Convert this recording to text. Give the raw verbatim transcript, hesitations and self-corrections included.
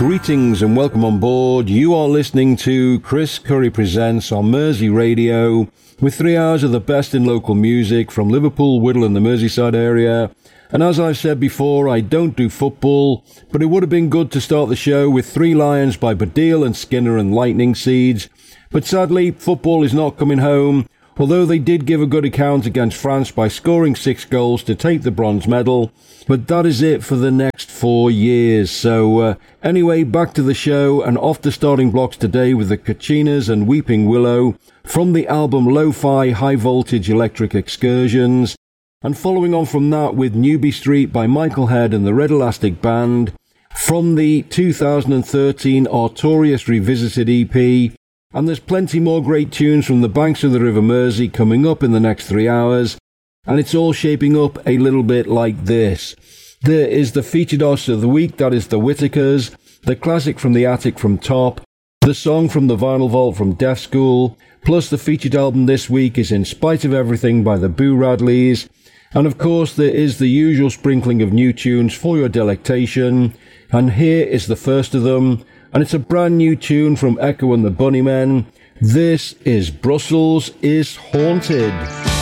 Greetings and welcome on board. You are listening to Chris Curry Presents on Mersey Radio with three hours of the best in local music from Liverpool, Whittle and the Merseyside area. And as I've said before, I don't do football, but it would have been good to start the show with Three Lions by Baddiel and Skinner and Lightning Seeds. But sadly, football is not coming home, although they did give a good account against France by scoring six goals to take the bronze medal. But that is it for the next four years. So uh, anyway, back to the show and off the starting blocks today with the Kachinas and Weeping Willow from the album Lo-Fi High Voltage Electric Excursions. And following on from that with Newby Street by Michael Head and the Red Elastic Band from the two thousand thirteen Artorias Revisited E P. And there's plenty more great tunes from the banks of the River Mersey coming up in the next three hours. And it's all shaping up a little bit like this. There is the featured artist of the week, that is the Whitakers, the classic from the Attic from Top, the song from the Vinyl Vault from Deaf School, plus the featured album this week is In Spite of Everything by the Boo Radleys. And of course there is the usual sprinkling of new tunes for your delectation. And here is the first of them. And it's a brand new tune from Echo and the Bunnymen. This is Brussels is Haunted.